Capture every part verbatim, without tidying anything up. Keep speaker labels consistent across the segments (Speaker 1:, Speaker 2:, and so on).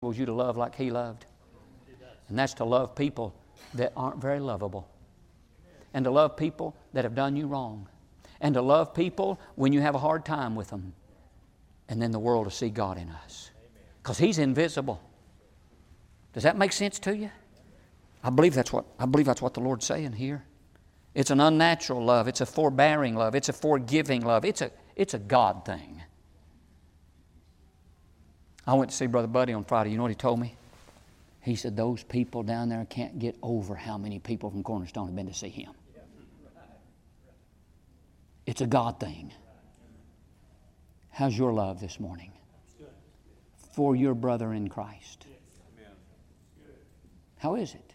Speaker 1: you to love like He loved. And that's to love people that aren't very lovable. And to love people that have done you wrong. And to love people when you have a hard time with them. And then the world will see God in us. Because He's invisible. Does that make sense to you? I believe that's what I believe that's what the Lord's saying here. It's an unnatural love. It's a forbearing love. It's a forgiving love. It's a, it's a God thing. I went to see Brother Buddy on Friday. You know what he told me? He said, those people down there can't get over how many people from Cornerstone have been to see him. It's a God thing. How's your love this morning? For your brother in Christ. How is it?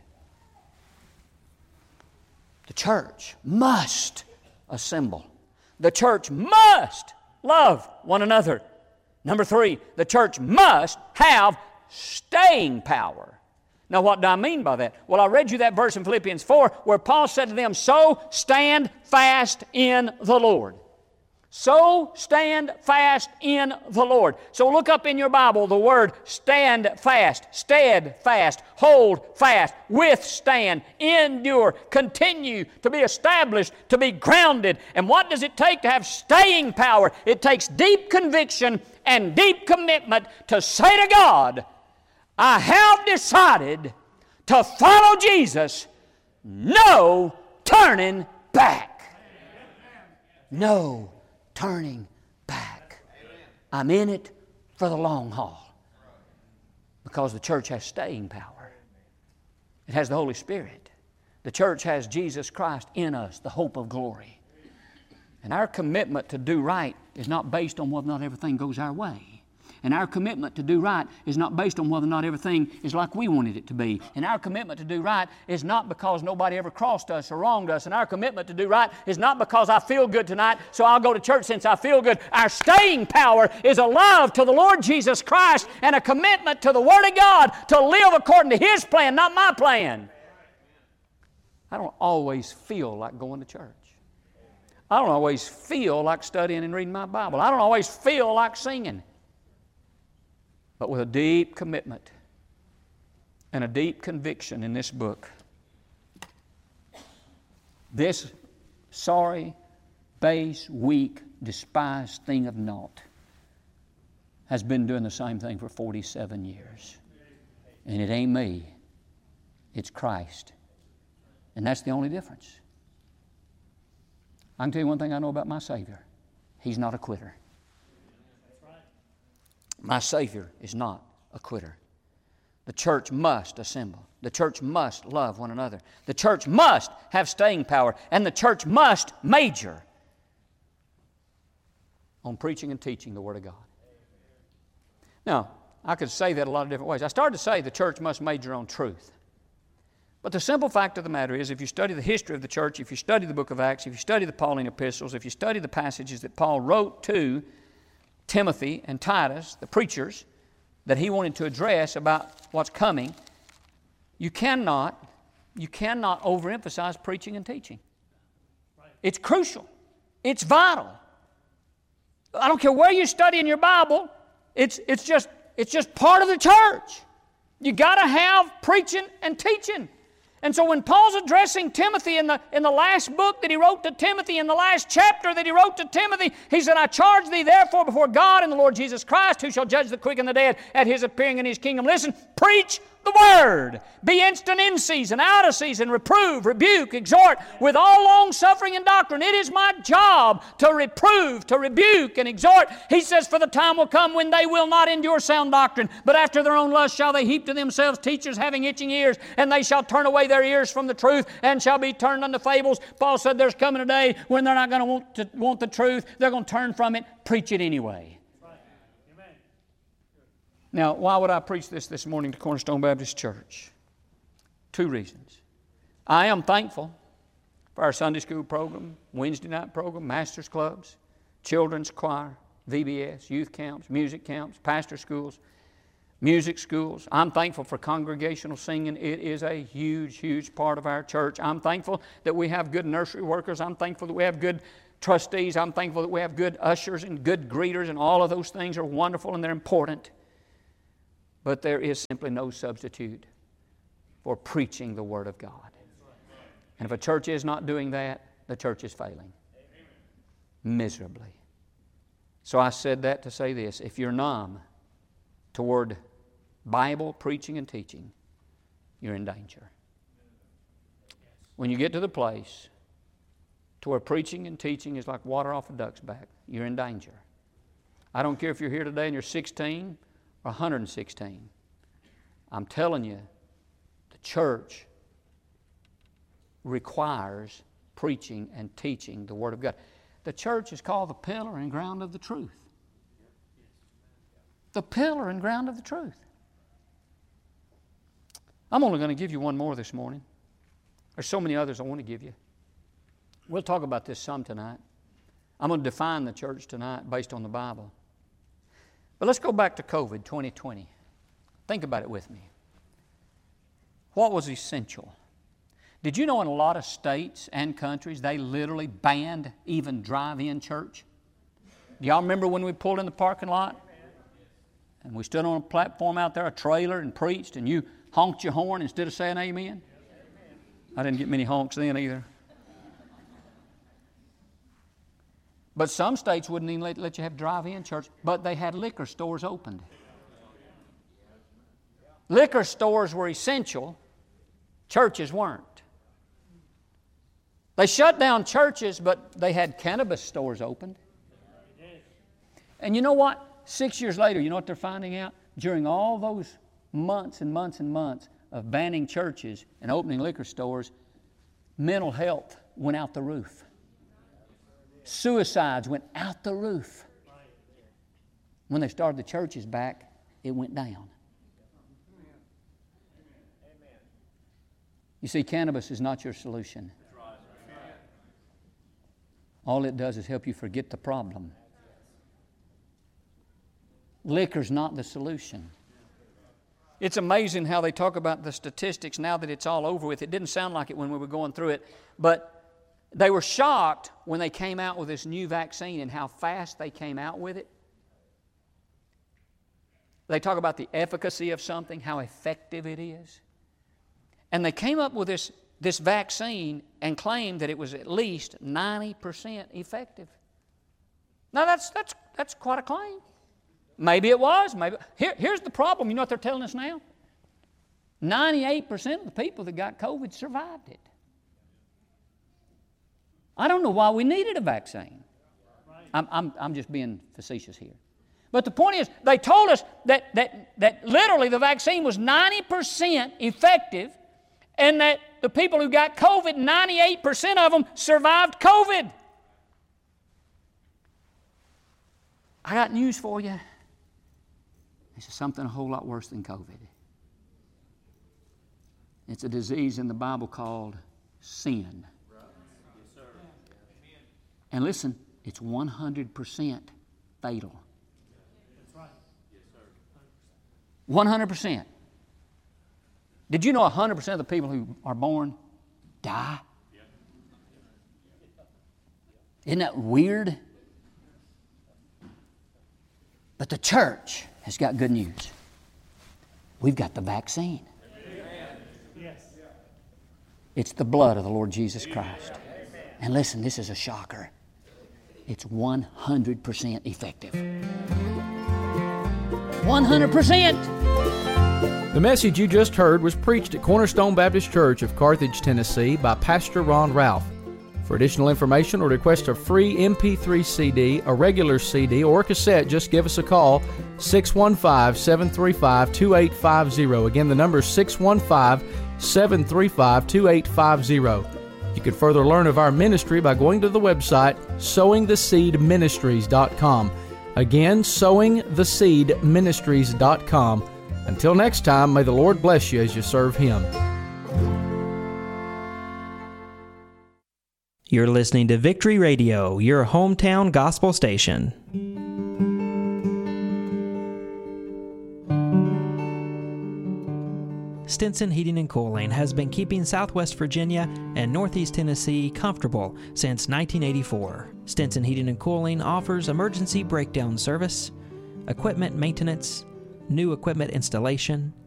Speaker 1: The church must assemble. The church must love one another. Number three, the church must have staying power. Now, what do I mean by that? Well, I read you that verse in Philippians four where Paul said to them, so stand fast in the Lord. So stand fast in the Lord. So look up in your Bible the word stand fast, steadfast, hold fast, withstand, endure, continue to be established, to be grounded. And what does it take to have staying power? It takes deep conviction and deep commitment to say to God, I have decided to follow Jesus, no turning back. No turning back. I'm in it for the long haul. Because the church has staying power. It has the Holy Spirit. The church has Jesus Christ in us, the hope of glory. And our commitment to do right is not based on whether or not everything goes our way. And our commitment to do right is not based on whether or not everything is like we wanted it to be. And our commitment to do right is not because nobody ever crossed us or wronged us. And our commitment to do right is not because I feel good tonight, so I'll go to church since I feel good. Our staying power is a love to the Lord Jesus Christ and a commitment to the Word of God to live according to His plan, not my plan. I don't always feel like going to church. I don't always feel like studying and reading my Bible. I don't always feel like singing. But with a deep commitment and a deep conviction in this book, this sorry, base, weak, despised thing of naught has been doing the same thing for forty-seven years. And it ain't me, it's Christ. And that's the only difference. I can tell you one thing I know about my Savior. He's not a quitter. My Savior is not a quitter. The church must assemble. The church must love one another. The church must have staying power. And the church must major on preaching and teaching the Word of God. Now, I could say that a lot of different ways. I started to say the church must major on truth. But the simple fact of the matter is, if you study the history of the church, if you study the book of Acts, if you study the Pauline epistles, if you study the passages that Paul wrote to Timothy and Titus, the preachers, that he wanted to address about what's coming, you cannot, you cannot overemphasize preaching and teaching. It's crucial. It's vital. I don't care where you study in your Bible, it's, it's, just, it's just part of the church. You got to have preaching and teaching. And so when Paul's addressing Timothy in the, in the last book that he wrote to Timothy, in the last chapter that he wrote to Timothy, he said, I charge thee therefore before God and the Lord Jesus Christ, who shall judge the quick and the dead at His appearing in His kingdom. Listen, preach the Word. Be instant in season, out of season, reprove, rebuke, exhort with all long suffering and doctrine. It is my job to reprove, to rebuke, and exhort. He says, for the time will come when they will not endure sound doctrine, but after their own lust shall they heap to themselves teachers having itching ears, and they shall turn away their ears from the truth and shall be turned unto fables. Paul said there's coming a day when they're not going to want to want the truth. They're going to turn from it, preach it anyway. Now, why would I preach this this morning to Cornerstone Baptist Church? Two reasons. I am thankful for our Sunday school program, Wednesday night program, Masters Clubs, Children's Choir, V B S, youth camps, music camps, pastor schools, music schools. I'm thankful for congregational singing. It is a huge, huge part of our church. I'm thankful that we have good nursery workers. I'm thankful that we have good trustees. I'm thankful that we have good ushers and good greeters, and all of those things are wonderful and they're important. But there is simply no substitute for preaching the Word of God. And if a church is not doing that, the church is failing miserably. So I said that to say this. If you're numb toward Bible preaching and teaching, you're in danger. When you get to the place to where preaching and teaching is like water off a duck's back, you're in danger. I don't care if you're here today and you're sixteen or one hundred sixteen. I'm telling you, the church requires preaching and teaching the Word of God. The church is called the pillar and ground of the truth. The pillar and ground of the truth. I'm only going to give you one more this morning. There's so many others I want to give you. We'll talk about this some tonight. I'm going to define the church tonight based on the Bible. But let's go back to COVID twenty twenty. Think about it with me. What was essential? Did you know in a lot of states and countries they literally banned even drive-in church? Do y'all remember when we pulled in the parking lot? And we stood on a platform out there, a trailer, and preached, and you honked your horn instead of saying amen? I didn't get many honks then either. But some states wouldn't even let, let you have drive-in church, but they had liquor stores opened. Liquor stores were essential. Churches weren't. They shut down churches, but they had cannabis stores opened. And you know what? Six years later, you know what they're finding out? During all those months and months and months of banning churches and opening liquor stores, mental health went out the roof. Suicides went out the roof. When they started the churches back, it went down. You see, cannabis is not your solution. All it does is help you forget the problem. Liquor's not the solution. It's amazing how they talk about the statistics now that it's all over with. It didn't sound like it when we were going through it, but they were shocked when they came out with this new vaccine and how fast they came out with it. They talk about the efficacy of something, how effective it is. And they came up with this, this vaccine and claimed that it was at least ninety percent effective. Now that's, that's, that's quite a claim. Maybe it was. Maybe. Here, here's the problem. You know what they're telling us now? ninety-eight percent of the people that got COVID survived it. I don't know why we needed a vaccine. I'm, I'm, I'm just being facetious here. But the point is, they told us that, that, that literally the vaccine was ninety percent effective and that the people who got COVID, ninety-eight percent of them survived COVID. I got news for you. This is something a whole lot worse than COVID. It's a disease in the Bible called sin. And listen, it's one hundred percent fatal. one hundred percent. Did you know one hundred percent of the people who are born die? Isn't that weird? But the church has got good news. We've got the vaccine. It's the blood of the Lord Jesus Christ. And listen, this is a shocker. It's one hundred percent effective. one hundred percent!
Speaker 2: The message you just heard was preached at Cornerstone Baptist Church of Carthage, Tennessee by Pastor Ron Ralph. For additional information or request a free M P three C D, a regular C D, or cassette, just give us a call, six one five, seven three five, two eight five zero. Again, the number is six one five, seven three five, two eight five zero. You can further learn of our ministry by going to the website sowing the seed ministries dot com. Again, sowing the seed ministries dot com. Until next time, may the Lord bless you as you serve Him.
Speaker 3: You're listening to Victory Radio, your hometown gospel station. Stinson Heating and Cooling has been keeping Southwest Virginia and Northeast Tennessee comfortable since nineteen eighty-four. Stinson Heating and Cooling offers emergency breakdown service, equipment maintenance, new equipment installation,